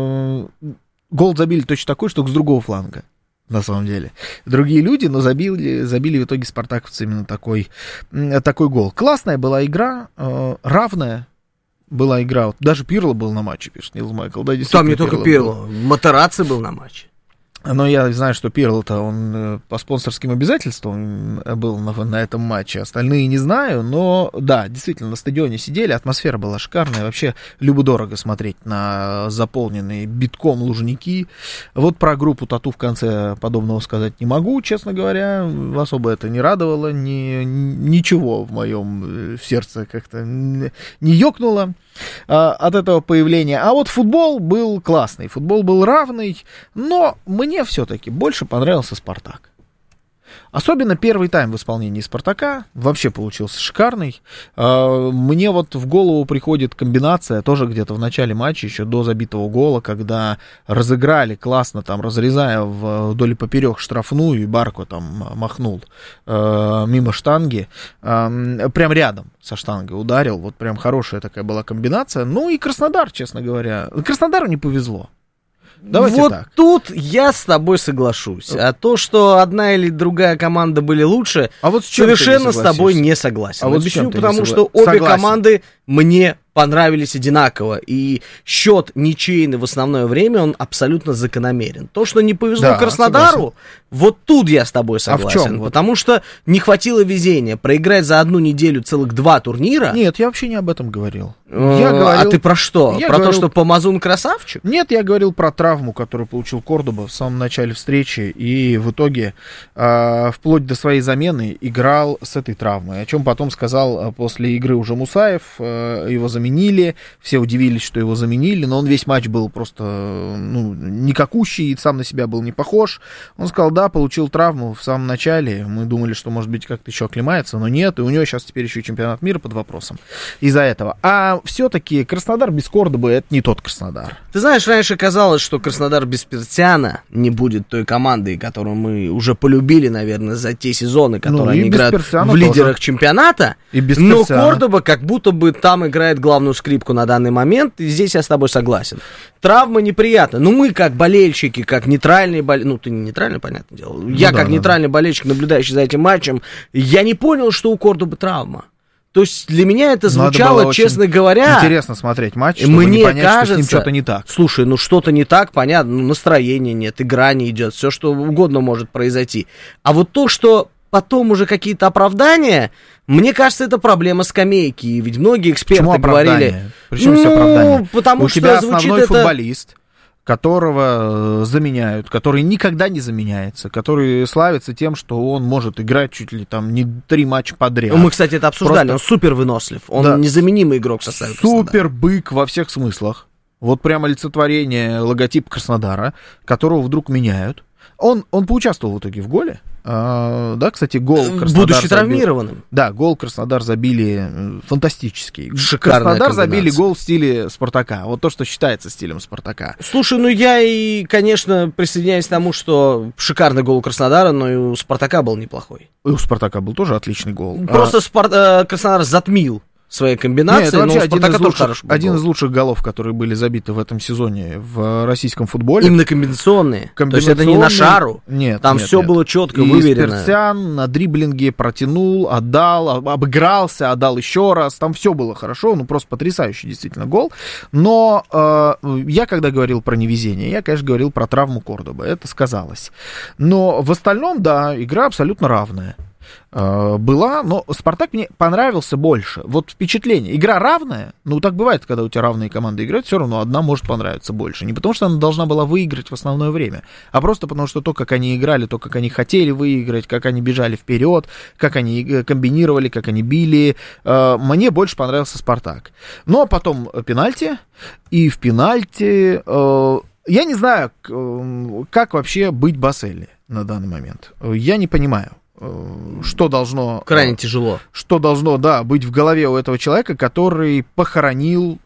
гол забили точно такой, что с другого фланга. На самом деле. Другие люди, но забили, забили в итоге спартаковцы именно такой, такой гол. Классная была игра, э, равная была игра. Вот даже Пирло был на матче, пишет Нил Майкл. Да, там не только Пирло, Матерацци был на матче. Но я знаю, что Пирло-то он по спонсорским обязательствам был на, на этом матче. Остальные не знаю, но да, действительно, на стадионе сидели, атмосфера была шикарная. Вообще, любо-дорого смотреть на заполненные битком Лужники. Вот про группу «Тату» в конце подобного сказать не могу, честно говоря. Особо это не радовало, ни, ничего в моем сердце как-то не ёкнуло от этого появления. А вот футбол был классный, футбол был равный, но мне все-таки больше понравился «Спартак». Особенно первый тайм в исполнении «Спартака» вообще получился шикарный. Мне вот в голову приходит комбинация, тоже где-то в начале матча, еще до забитого гола, когда разыграли классно, там, разрезая вдоль и поперек штрафную, и Барко там махнул мимо штанги, прям рядом со штангой ударил, вот прям хорошая такая была комбинация. Ну и Краснодар, честно говоря, Краснодару не повезло. Давайте вот так. Тут я с тобой соглашусь. А то, что одна или другая команда были лучше, а вот совершенно с тобой не согласен. А вот почему? Потому согла... что обе согласен. команды мне понравились одинаково. И счет ничейный в основное время, он абсолютно закономерен. То, что не повезло да, Краснодару, согласен. вот тут я с тобой согласен. А в чем? Потому что не хватило везения. Проиграть за одну неделю целых два турнира... Нет, я вообще не об этом говорил. Я говорил... А ты про что? Я про говорил... то, что Помазун красавчик? Нет, я говорил про травму, которую получил Кордоба в самом начале встречи. И в итоге, э, вплоть до своей замены, играл с этой травмой. О чем потом сказал после игры уже Мусаев. Э, его заменили. Все удивились, что его заменили. Но он весь матч был просто ну, никакущий. И сам на себя был не похож. Он сказал, да, получил травму в самом начале. Мы думали, что, может быть, как-то еще оклемается. Но нет. И у него сейчас теперь еще чемпионат мира под вопросом. Из-за этого. А все-таки Краснодар без Кордобы — это не тот Краснодар. Ты знаешь, раньше казалось, что Краснодар без Персяна не будет той командой, которую мы уже полюбили, наверное, за те сезоны, которые ну, они играют в лидерах тоже. Чемпионата. И без но Персяна. Кордоба как будто бы там играет главную скрипку на данный момент, и здесь я с тобой согласен. Травма неприятна. Ну, мы как болельщики, как нейтральные болельщики, ну, ты не нейтральный, понятное дело. Ну, я да, как да, нейтральный да. болельщик, наблюдающий за этим матчем, я не понял, что у Кордобы травма. То есть для меня это звучало, честно говоря... Интересно смотреть матч, чтобы мне не понять, кажется, что с ним что-то не так. Слушай, ну что-то не так, понятно, ну, настроения нет, игра не идет, все что угодно может произойти. А вот то, что потом уже какие-то оправдания, мне кажется, это проблема скамейки. Ведь многие эксперты Почему говорили... Причем ну, все оправдания? Потому У что тебя звучит основной это... футболист, которого заменяют, который никогда не заменяется, который славится тем, что он может играть чуть ли там не три матча подряд. Мы, кстати, это обсуждали, Просто... он супер вынослив, он да. незаменимый игрок в составе Краснодара. Супер бык во всех смыслах. Вот прямо олицетворение логотипа Краснодара, которого вдруг меняют. Он, он поучаствовал в итоге в голе. А, да, кстати, гол Краснодар будучи забил. травмированным. Да, гол Краснодар забили фантастический. Шикарная Краснодар забили комбинация. гол в стиле Спартака. Вот то, что считается стилем Спартака. Слушай, ну я и, конечно, присоединяюсь к тому, что шикарный гол у Краснодара, но и у Спартака был неплохой. И у Спартака был тоже отличный гол. Просто а... Спар... Краснодар затмил своей комбинацией, Нет, это вообще но у один, Спартака из тоже лучших, хороший был один гол. из лучших голов, которые были забиты в этом сезоне в российском футболе. Именно комбинационные. комбинационные. То есть это не на шару. Нет, там нет, все нет. было четко, и выверено. Спиртсян на дриблинге протянул, отдал, обыгрался, отдал еще раз. Там все было хорошо, ну просто потрясающий действительно гол. Но э, я когда говорил про невезение, я, конечно, говорил про травму Кордоба. Это сказалось. Но в остальном, да, игра абсолютно равная была, но Спартак мне понравился больше. Вот впечатление. Игра равная, ну так бывает, когда у тебя равные команды играют, все равно одна может понравиться больше. Не потому, что она должна была выиграть в основное время, а просто потому, что то, как они играли, то, как они хотели выиграть, как они бежали вперед, как они комбинировали, как они били, мне больше понравился Спартак. Ну, а потом пенальти, и в пенальти я не знаю, как вообще быть Баселли на данный момент. Я не понимаю. Что должно... Крайне тяжело. Что должно, да, быть в голове у этого человека, который похоронил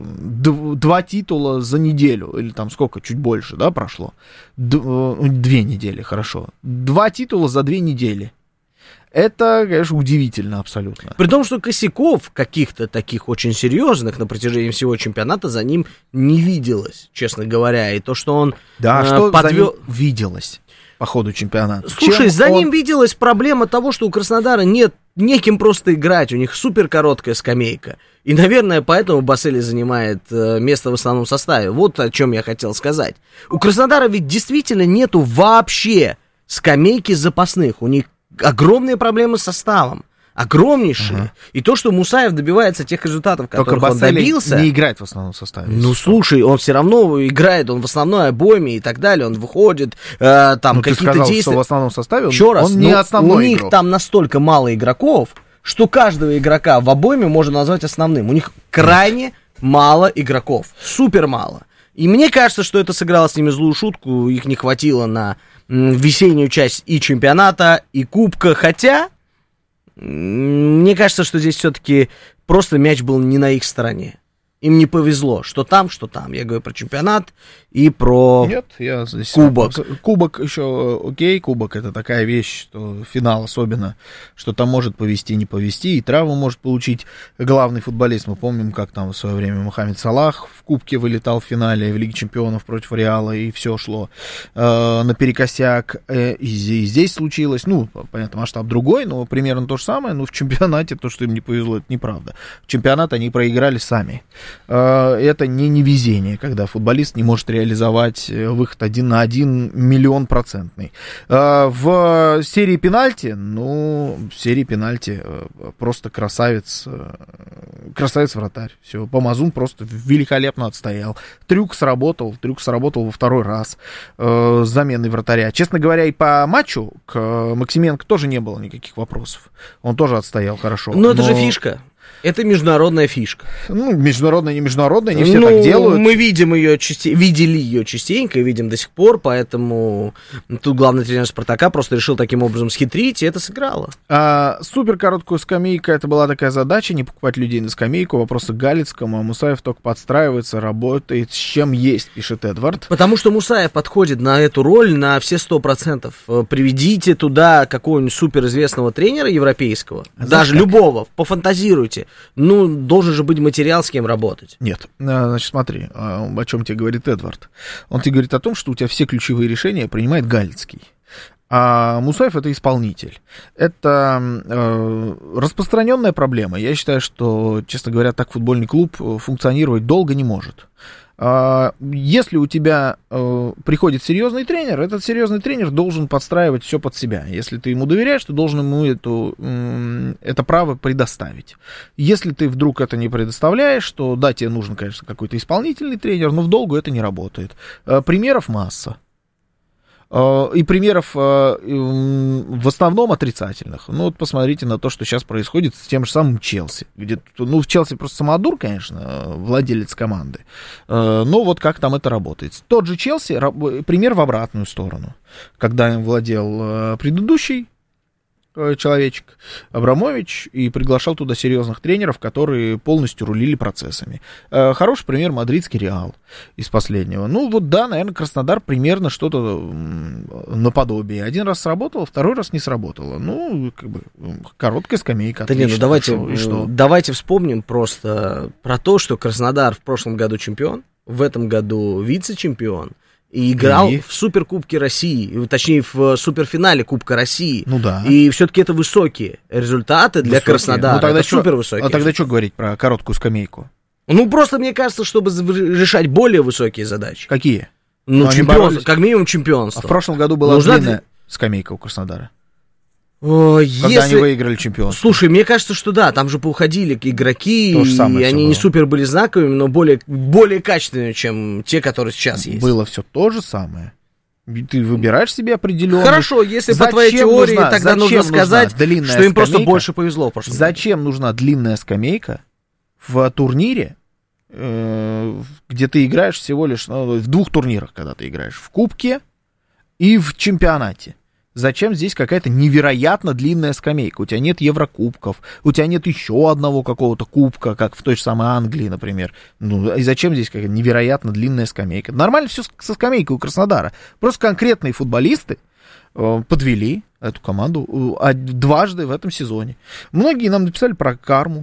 д- два титула за неделю, или там сколько, чуть больше, да, прошло? Д- две недели, хорошо. Два титула за две недели. Это, конечно, удивительно абсолютно. При том, что косяков каких-то таких очень серьезных на протяжении всего чемпионата за ним не виделось, честно говоря. И то, что он Да, э, что подвел... за ним виделось по ходу чемпионата? Слушай, Чем за он... ним виделась проблема того, что у Краснодара нет неким просто играть, у них супер короткая скамейка. И, наверное, поэтому Баселли занимает э, место в основном составе. Вот о чем я хотел сказать. У Краснодара ведь действительно нету вообще скамейки запасных. У них огромные проблемы с составом. Огромнейшие. Uh-huh. И то, что Мусаев добивается тех результатов, которых он добился... не играет в основном составе. Ну, слушай, он все равно играет, он в основной обойме и так далее, он выходит, э, там ну, какие-то ты сказал, действия... что в основном составе он, Еще раз, он не основной у них игрок. там настолько мало игроков, что каждого игрока в обойме можно назвать основным. У них крайне мало игроков. Супер мало. И мне кажется, что это сыграло с ними злую шутку, их не хватило на м, весеннюю часть и чемпионата, и кубка, хотя... Мне кажется, что здесь все-таки просто мяч был не на их стороне. Им не повезло, что там, что там. Я говорю про чемпионат и про Нет, я здесь кубок. Кубок еще окей, кубок это такая вещь, что финал особенно, что там может повезти, не повезти, и травму может получить главный футболист. Мы помним, как там в свое время Мохаммед Салах в кубке вылетал в финале в Лиге Чемпионов против Реала, и все шло э, наперекосяк. Э, и здесь, здесь случилось, ну, понятно, масштаб другой, но примерно то же самое, но в чемпионате то, что им не повезло, это неправда. В чемпионат они проиграли сами. Это не невезение, когда футболист не может реализовать выход один на один миллион процентный. В серии пенальти, ну, в серии пенальти просто красавец, красавец вратарь. Все, Помазун просто великолепно отстоял. Трюк сработал, трюк сработал во второй раз с заменой вратаря. Честно говоря, и по матчу к Максименко тоже не было никаких вопросов. Он тоже отстоял хорошо. Но это же фишка. Это международная фишка. Ну, международная, не международная, не все ну, так делают. Мы видим ее части... видели ее частенько, видим до сих пор, поэтому тут главный тренер Спартака просто решил таким образом схитрить, и это сыграло. А, супер короткую скамейку, это была такая задача, не покупать людей на скамейку, вопросы к Галицкому, а Мусаев только подстраивается, работает, с чем есть, пишет Эдвард. Потому что Мусаев подходит на эту роль на все сто процентов. Приведите туда какого-нибудь суперизвестного тренера европейского, а даже как? Любого, пофантазируйте. Ну, должен же быть материал, с кем работать. Нет, значит, смотри, о чем тебе говорит Эдвард. Он тебе говорит о том, что у тебя все ключевые решения принимает Галицкий. А Мусаев это исполнитель. Это э, распространенная проблема. Я считаю, что, честно говоря, так футбольный клуб функционировать долго не может. Если у тебя приходит серьезный тренер, этот серьезный тренер должен подстраивать все под себя. Если ты ему доверяешь, ты должен ему эту, это право предоставить. Если ты вдруг это не предоставляешь, то да, тебе нужен, конечно, какой-то исполнительный тренер, но в долгу это не работает. Примеров масса. И примеров в основном отрицательных. Ну, вот посмотрите на то, что сейчас происходит с тем же самым Челси. Где, ну, в Челси просто самодур, конечно, владелец команды. Но вот как там это работает. Тот же Челси, пример в обратную сторону. Когда им владел предыдущий человечек, Абрамович, и приглашал туда серьезных тренеров, которые полностью рулили процессами. Хороший пример мадридский Реал из последнего. Ну вот да, наверное, Краснодар примерно что-то наподобие. Один раз сработало, второй раз не сработало. Ну, как бы, короткая скамейка. Да отлично, не, ну давайте, хорошо, и что? давайте вспомним просто про то, что Краснодар в прошлом году чемпион, в этом году вице-чемпион, и играл и... в Суперкубке России, точнее, в суперфинале Кубка России. Ну да. И все-таки это высокие результаты для высокие. Краснодара. Ну, тогда это что, супервысокие. А тогда что говорить про короткую скамейку? Ну, просто мне кажется, чтобы решать более высокие задачи. Какие? Ну, ну чемпионство, как минимум чемпионство. А в прошлом году была Нужна длинная для... скамейка у Краснодара. О, когда если... они выиграли чемпионство. Слушай, мне кажется, что да, там же поуходили игроки, То же самое и они было. не супер были знаковыми, но более, более качественными, чем те, которые сейчас есть. Было все то же самое. Ты выбираешь себе определенный. Хорошо, если зачем по твоей теории, нужна, тогда нужно сказать, что им скамейка? просто больше повезло. Зачем нужна длинная скамейка в турнире, э, где ты играешь всего лишь ну, в двух турнирах, когда ты играешь в Кубке и в чемпионате? Зачем здесь какая-то невероятно длинная скамейка? У тебя нет Еврокубков, у тебя нет еще одного какого-то кубка, как в той же самой Англии, например. Ну, и зачем здесь какая-то невероятно длинная скамейка? Нормально все со скамейкой у Краснодара. Просто конкретные футболисты э, подвели эту команду э, дважды в этом сезоне. Многие нам написали про карму.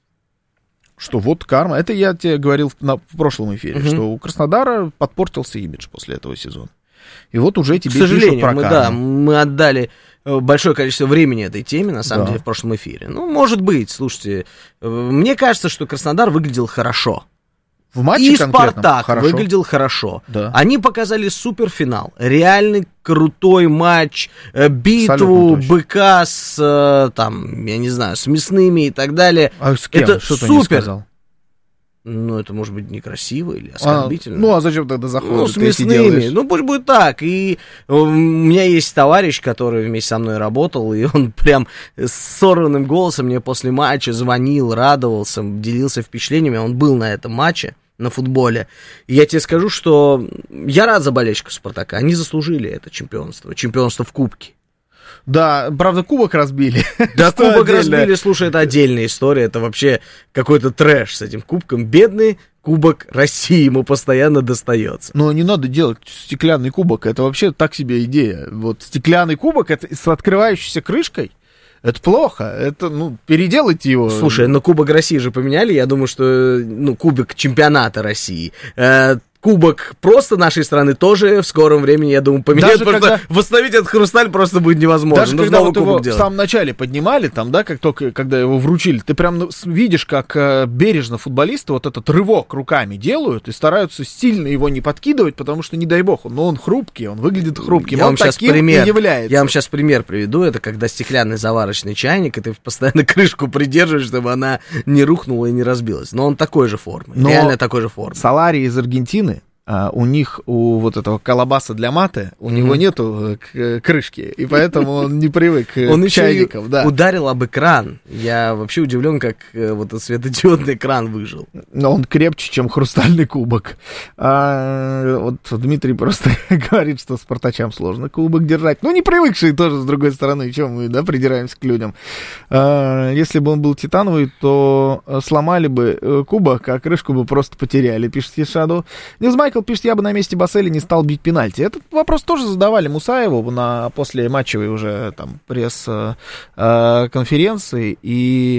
Что вот карма. Это я тебе говорил в, на, в прошлом эфире, угу. что у Краснодара подпортился имидж после этого сезона. И вот уже тебе К сожалению, пишут про мы, карму. да, мы отдали большое количество времени этой теме, на самом да. деле, в прошлом эфире. Ну, может быть, слушайте, мне кажется, что Краснодар выглядел хорошо. В матче и Спартак хорошо. выглядел хорошо. Да. Они показали суперфинал. Реальный крутой матч, битву быка с, там, я не знаю, с мясными и так далее. А с кем? Это Что супер. ты не сказал? Ну, это может быть некрасиво или оскорбительно. А, ну, а зачем тогда заходишь? Ну, с мясными. Ну, пусть будет так. И у меня есть товарищ, который вместе со мной работал, и он прям с сорванным голосом мне после матча звонил, радовался, делился впечатлениями. Он был на этом матче, на футболе. И я тебе скажу, что я рад за болельщиков Спартака. Они заслужили это чемпионство. Чемпионство в Кубке. Да, правда, кубок разбили. Да, кубок разбили, слушай, это отдельная история, это вообще какой-то трэш с этим кубком. Бедный Кубок России ему постоянно достается. Но не надо делать стеклянный кубок, это вообще так себе идея. Вот стеклянный кубок это с открывающейся крышкой, это плохо, это, ну, переделайте его. Слушай, но Кубок России же поменяли, я думаю, что, ну, Кубок Чемпионата России, э, Кубок просто нашей страны тоже в скором времени, я думаю, поменяют, потому когда... что восстановить этот хрусталь просто будет невозможно. Даже нужно когда вот его делать. В самом начале поднимали, там, да, как только, когда его вручили, ты прям видишь, как э, бережно футболисты вот этот рывок руками делают и стараются сильно его не подкидывать, потому что, не дай бог, но он хрупкий, он выглядит хрупким, я он вам таким пример, и является. Я вам сейчас пример приведу, это когда стеклянный заварочный чайник, и ты постоянно крышку придерживаешь, чтобы она не рухнула и не разбилась. Но он такой же формы, но реально такой же формы. Солари из Аргентины, Uh, у них, у вот этого колобаса для маты, у mm-hmm. него нету к- крышки, и поэтому он не привык к чайникам. Он ударил об экран. Я вообще удивлен, как вот этот светодиодный экран выжил. Но он крепче, чем хрустальный кубок. А, вот Дмитрий просто говорит, что спартачам сложно кубок держать. Ну, не привыкшие тоже, с другой стороны, чем мы, да, придираемся к людям. А, если бы он был титановый, то сломали бы кубок, а крышку бы просто потеряли, пишет Ешаду. Ньюзмайк пишет, я бы на месте Басели не стал бить пенальти. Этот вопрос тоже задавали Мусаеву на после матчевой уже там пресс-конференции, и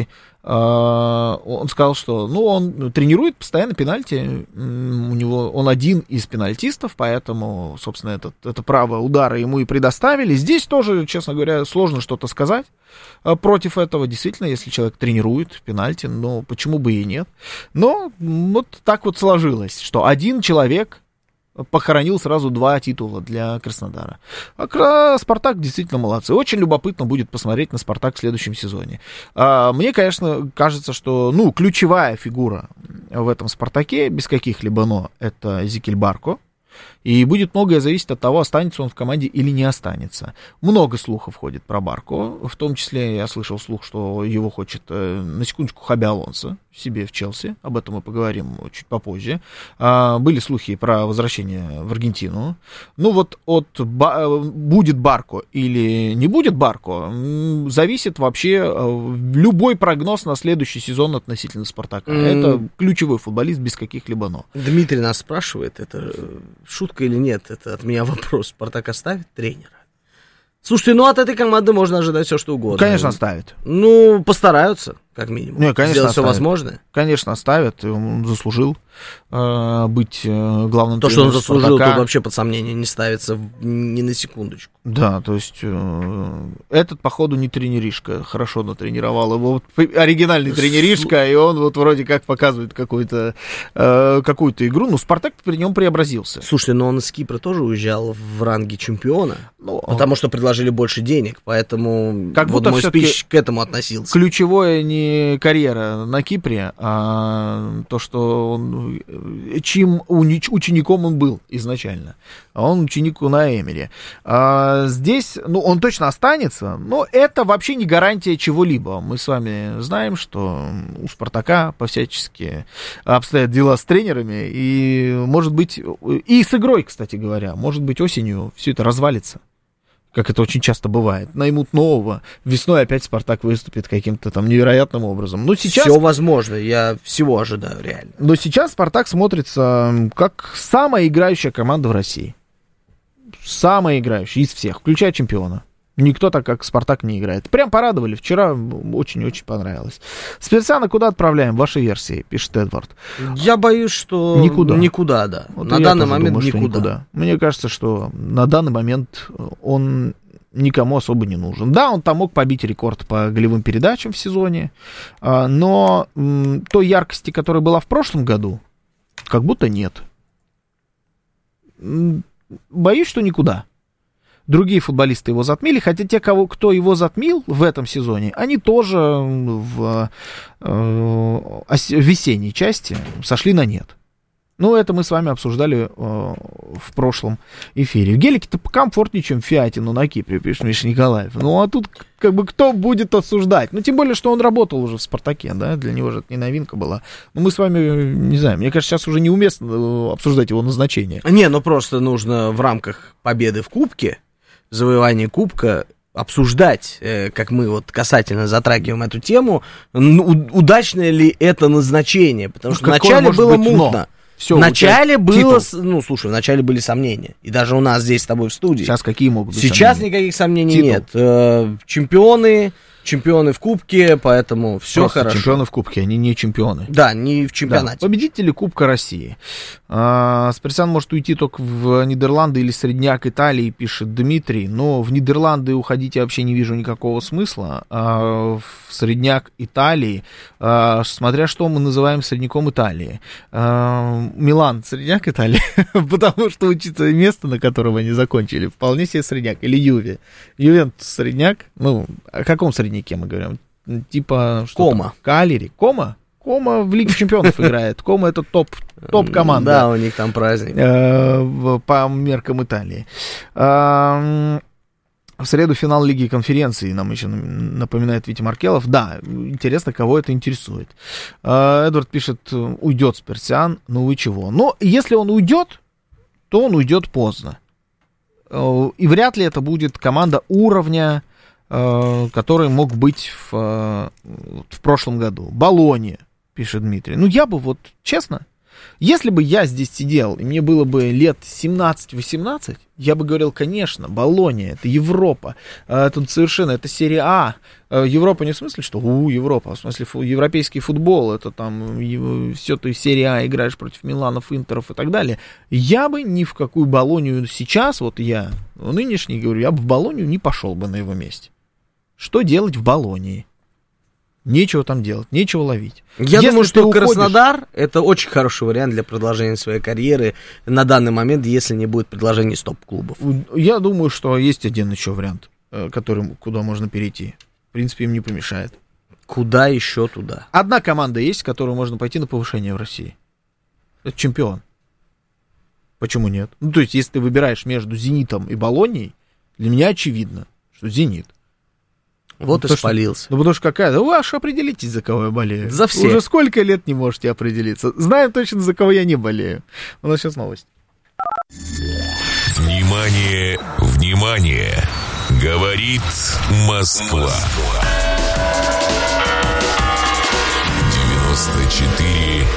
Он сказал, что, ну, он тренирует постоянно пенальти, у него, он один из пенальтистов, поэтому, собственно, этот, это право удара ему и предоставили. Здесь тоже, честно говоря, сложно что-то сказать против этого, действительно, если человек тренирует пенальти, но почему бы и нет. Но вот так вот сложилось, что один человек похоронил сразу два титула для Краснодара. А Спартак действительно молодцы. Очень любопытно будет посмотреть на Спартак в следующем сезоне. А, мне, конечно, кажется, что, ну, ключевая фигура в этом Спартаке, без каких-либо «но», это Эзекиэль Барко. И будет многое зависеть от того, останется он в команде или не останется. Много слухов ходит про Барко. В том числе я слышал слух, что его хочет, на секундочку, Хаби Алонсо себе в Челси. Об этом мы поговорим чуть попозже. А, были слухи про возвращение в Аргентину. Ну вот от будет Барко или не будет Барко, зависит вообще любой прогноз на следующий сезон относительно Спартака. Mm. Это ключевой футболист без каких-либо «но». Дмитрий нас спрашивает, это шутка или нет? Это от меня вопрос. Спартак оставит тренера? Слушайте, ну от этой команды можно ожидать все, что угодно. Конечно, оставит. Ну, постараются, как минимум. Не, конечно, сделать оставит. Все возможное. Конечно, оставят. Он заслужил э, быть э, главным То, тренером что он заслужил, Спартака. тут вообще под сомнение не ставится ни на секундочку. Да, то есть э, этот, походу, не тренеришка. Хорошо натренировал его. Вот, оригинальный тренеришка, и он вот вроде как показывает какую-то, э, какую-то игру. Ну, Спартак при нем преобразился. Слушайте, но он из Кипра тоже уезжал в ранге чемпиона, ну, потому что предложили больше денег, поэтому как вот будто мой спич к этому относился. Ключевое не карьера на Кипре, а то, что он, чьим учеником он был изначально. А он ученик Унай Эмери. А здесь, ну, он точно останется, но это вообще не гарантия чего-либо. Мы с вами знаем, что у Спартака по-всячески обстоят дела с тренерами, и, может быть, и с игрой, кстати говоря, может быть, осенью все это развалится. Как это очень часто бывает. Наймут нового. Весной опять Спартак выступит каким-то там невероятным образом. Но сейчас... Все возможно, я всего ожидаю, реально. Но сейчас Спартак смотрится как самая играющая команда в России. Самая играющая из всех, включая чемпиона. Никто так, как Спартак, не играет. Прям порадовали. Вчера очень-очень понравилось. Спирсяна куда отправляем? Ваши версии, пишет Эдвард. Я боюсь, что никуда. Никуда, да. Вот на данный момент думаю, никуда. никуда. Мне кажется, что на данный момент он никому особо не нужен. Да, он там мог побить рекорд по голевым передачам в сезоне, но той яркости, которая была в прошлом году, как будто нет. Боюсь, что никуда. Другие футболисты его затмили, хотя те, кого, кто его затмил в этом сезоне, они тоже в, э, в весенней части сошли на нет. Ну, это мы с вами обсуждали э, в прошлом эфире. В Гелике-то покомфортнее, чем в Фиатину на Кипре, пишет Миша Николаев. Ну, а тут как бы кто будет осуждать? Ну, тем более, что он работал уже в «Спартаке», да, для него же это не новинка была. Но мы с вами, не знаю, мне кажется, сейчас уже неуместно обсуждать его назначение. Не, ну просто нужно в рамках победы в Кубке, завоевания Кубка, обсуждать, э, как мы вот касательно затрагиваем эту тему, ну, удачное ли это назначение, потому что вначале было мутно. Все, вначале было, титул. ну, слушай, вначале были сомнения. И даже у нас здесь с тобой в студии. Сейчас какие могут быть Сейчас сомнения? никаких сомнений Титул. нет. Э, чемпионы, чемпионы в Кубке, поэтому все Просто хорошо. Чемпионы в Кубке, они не чемпионы. Да, не в чемпионате. Да, победители Кубка России. А, Спирсян может уйти только в Нидерланды или средняк Италии, пишет Дмитрий. Но в Нидерланды уходить я вообще не вижу никакого смысла. А в средняк Италии, а, смотря что мы называем средняком Италии. А, Милан средняк Италии, потому что, учитывая место, на котором они закончили, вполне себе средняк. Или Юве. Ювентус средняк. Ну, о каком средняке мы говорим? Типа... Что Кома. Там? Калери. Кома? Кома в Лиге Чемпионов играет. Кома — это топ, топ-команда. Да, у них там праздник. По меркам Италии. В среду финал Лиги Конференции, нам еще напоминает Витя Маркелов. Да, интересно, кого это интересует. Эдвард пишет, уйдет Спирсян, ну и чего. Но если он уйдет, то он уйдет поздно. И вряд ли это будет команда уровня, который мог быть в, в прошлом году. Болонья, пишет Дмитрий. Ну, я бы вот, честно, Если бы я здесь сидел, и мне было бы лет семнадцать-восемнадцать, я бы говорил, конечно, Болонья, это Европа, тут совершенно, это серия А. Европа не в смысле, что у, Европа, а в смысле фу, европейский футбол, это там все, ты серия А играешь против Миланов, Интеров и так далее. Я бы ни в какую Болонью сейчас, вот я, нынешний, говорю, я бы в Болонью не пошел бы на его месте. Что делать в Болонии? Нечего там делать, нечего ловить. Я Если думаю, что уходишь... Краснодар это очень хороший вариант для продолжения своей карьеры на данный момент, если не будет предложений стоп-клубов. Я думаю, что есть один еще вариант, который, куда можно перейти. В принципе, им не помешает. Куда еще туда? Одна команда есть, в которую можно пойти на повышение в России. Это Чемпион. Почему нет? Ну, то есть, если ты выбираешь между «Зенитом» и «Болоньей», для меня очевидно, что «Зенит». Вот ну, и спалился. Что, ну, потому что какая-то... Вы аж определитесь, за кого я болею. За всех. Уже сколько лет не можете определиться. Знаю точно, за кого я не болею. У нас сейчас новость. Внимание, внимание! Говорит Москва. девяносто четыре